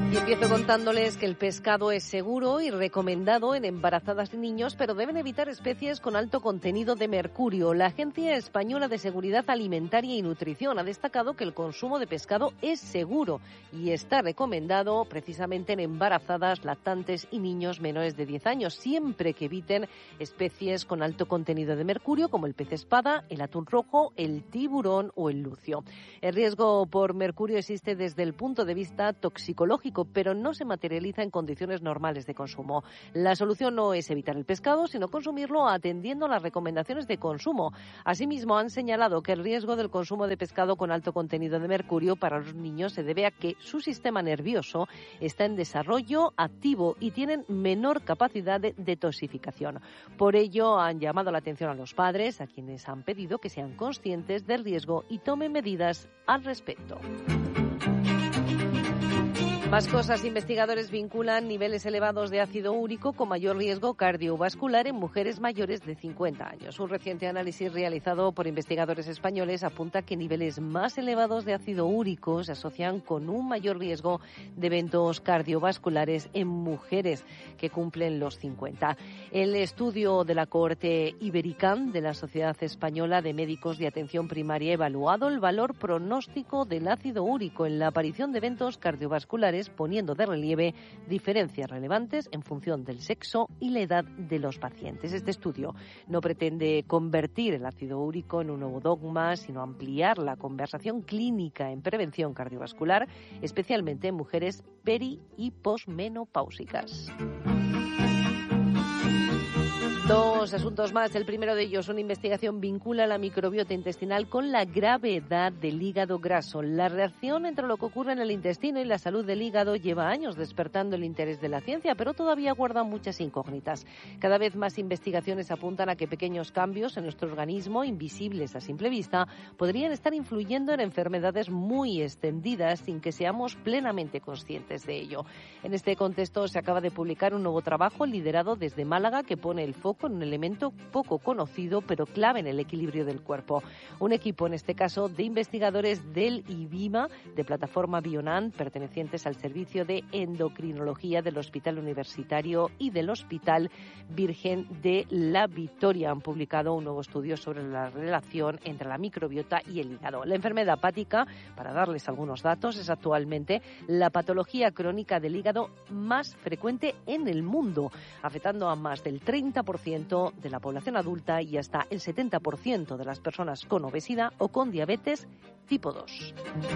Y empiezo contándoles que el pescado es seguro y recomendado en embarazadas y niños, pero deben evitar especies con alto contenido de mercurio. La Agencia Española de Seguridad Alimentaria y Nutrición ha destacado que el consumo de pescado es seguro y está recomendado precisamente en embarazadas, lactantes y niños menores de 10 años, siempre que eviten especies con alto contenido de mercurio, como el pez espada, el atún rojo, el tiburón o el lucio. El riesgo por mercurio existe desde el punto de vista toxicológico, pero no se materializa en condiciones normales de consumo. La solución no es evitar el pescado, sino consumirlo atendiendo a las recomendaciones de consumo. Asimismo, han señalado que el riesgo del consumo de pescado con alto contenido de mercurio para los niños se debe a que su sistema nervioso está en desarrollo activo y tienen menor capacidad de detoxificación. Por ello, han llamado la atención a los padres, a quienes han pedido que sean conscientes del riesgo y tomen medidas al respecto. Más cosas. Investigadores vinculan niveles elevados de ácido úrico con mayor riesgo cardiovascular en mujeres mayores de 50 años. Un reciente análisis realizado por investigadores españoles apunta que niveles más elevados de ácido úrico se asocian con un mayor riesgo de eventos cardiovasculares en mujeres que cumplen los 50. El estudio de la cohorte Ibericam de la Sociedad Española de Médicos de Atención Primaria ha evaluado el valor pronóstico del ácido úrico en la aparición de eventos cardiovasculares, poniendo de relieve diferencias relevantes en función del sexo y la edad de los pacientes. Este estudio no pretende convertir el ácido úrico en un nuevo dogma, sino ampliar la conversación clínica en prevención cardiovascular, especialmente en mujeres peri- y posmenopáusicas. Dos asuntos más. El primero de ellos, una investigación vincula la microbiota intestinal con la gravedad del hígado graso. La relación entre lo que ocurre en el intestino y la salud del hígado lleva años despertando el interés de la ciencia, pero todavía guarda muchas incógnitas. Cada vez más investigaciones apuntan a que pequeños cambios en nuestro organismo, invisibles a simple vista, podrían estar influyendo en enfermedades muy extendidas sin que seamos plenamente conscientes de ello. En este contexto se acaba de publicar un nuevo trabajo liderado desde Málaga que pone el foco en un elemento poco conocido pero clave en el equilibrio del cuerpo. Un equipo, en este caso, de investigadores del IBIMA, de plataforma Bionant, pertenecientes al Servicio de Endocrinología del Hospital Universitario y del Hospital Virgen de la Victoria, han publicado un nuevo estudio sobre la relación entre la microbiota y el hígado. La enfermedad hepática, para darles algunos datos, es actualmente la patología crónica del hígado más frecuente en el mundo, afectando a más del 30% de la población adulta y hasta el 70% de las personas con obesidad o con diabetes tipo 2.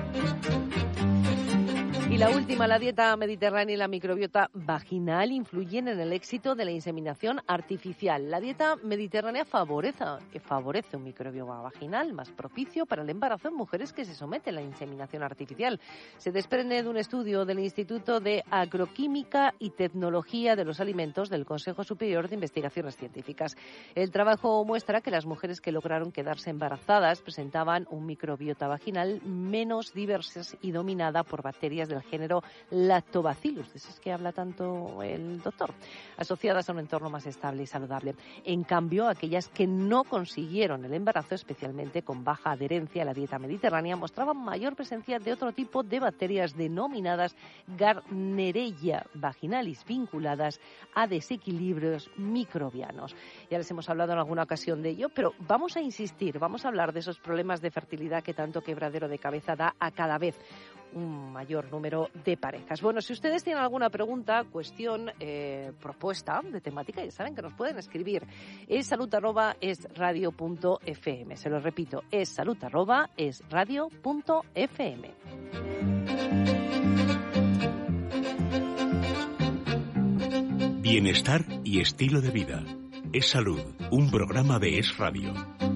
Y la última, la dieta mediterránea y la microbiota vaginal influyen en el éxito de la inseminación artificial. La dieta mediterránea favorece un microbioma vaginal más propicio para el embarazo en mujeres que se someten a la inseminación artificial. Se desprende de un estudio del Instituto de Agroquímica y Tecnología de los Alimentos del Consejo Superior de Investigaciones Científicas. El trabajo muestra que las mujeres que lograron quedarse embarazadas presentaban un microbiota vaginal menos diversa y dominada por bacterias del género Lactobacillus, de esos que habla tanto el doctor, asociadas a un entorno más estable y saludable. En cambio, aquellas que no consiguieron el embarazo, especialmente con baja adherencia a la dieta mediterránea, mostraban mayor presencia de otro tipo de bacterias denominadas Gardnerella vaginalis, vinculadas a desequilibrios microbianos. Ya les hemos hablado en alguna ocasión de ello, pero vamos a insistir, vamos a hablar de esos problemas de fertilidad que tanto quebradero de cabeza da a cada vez un mayor número de parejas. Bueno, si ustedes tienen alguna pregunta, cuestión, propuesta de temática, ya saben que nos pueden escribir. Es salud@esradio.fm. Se lo repito, es salud@esradio.fm. Bienestar y estilo de vida. Es Salud, un programa de Es Radio.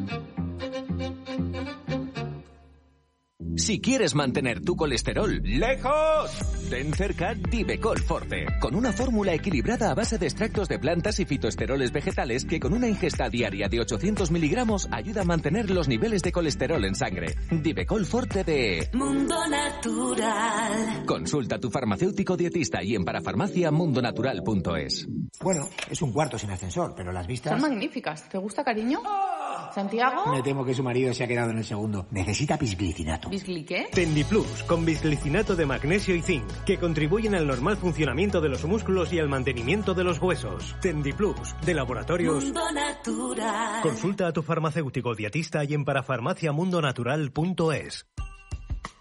Si quieres mantener tu colesterol lejos, ten cerca Divecol Forte, con una fórmula equilibrada a base de extractos de plantas y fitoesteroles vegetales que con una ingesta diaria de 800 miligramos ayuda a mantener los niveles de colesterol en sangre. Divecol Forte de Mundo Natural. Consulta a tu farmacéutico dietista y en parafarmacia mundonatural.es. Bueno, es un cuarto sin ascensor, pero las vistas... Son magníficas. ¿Te gusta, cariño? ¿Santiago? Me temo que su marido se ha quedado en el segundo. Necesita bisglicinato. ¿Bisgli qué? Tendiplus, con bisglicinato de magnesio y zinc, que contribuyen al normal funcionamiento de los músculos y al mantenimiento de los huesos. Tendiplus, de Laboratorios Mundo Natural. Consulta a tu farmacéutico dietista y en parafarmaciamundonatural.es.